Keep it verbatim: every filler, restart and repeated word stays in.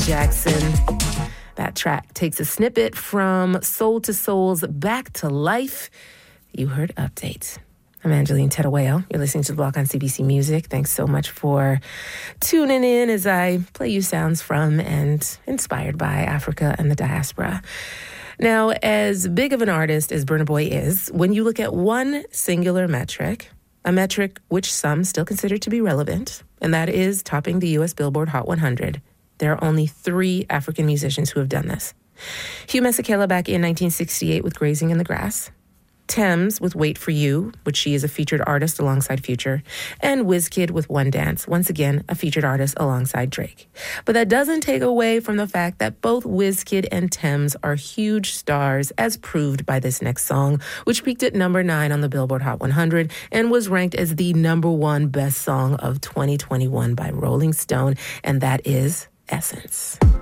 Jackson. That track takes a snippet from Soul to Soul's Back to Life. You heard Update. I'm Angeline Tettaweo. You're listening to The Block on C B C Music. Thanks so much for tuning in as I play you sounds from and inspired by Africa and the diaspora. Now, as big of an artist as Burna Boy is, when you look at one singular metric, a metric which some still consider to be relevant, and that is topping the U S Billboard Hot one hundred, there are only three African musicians who have done this. Hugh Masekela back in nineteen sixty-eight with Grazing in the Grass, Tems with Wait For You, which she is a featured artist alongside Future, and Wizkid with One Dance, once again a featured artist alongside Drake. But that doesn't take away from the fact that both Wizkid and Tems are huge stars, as proved by this next song, which peaked at number nine on the Billboard Hot one hundred and was ranked as the number one best song of twenty twenty-one by Rolling Stone, and that is Essence.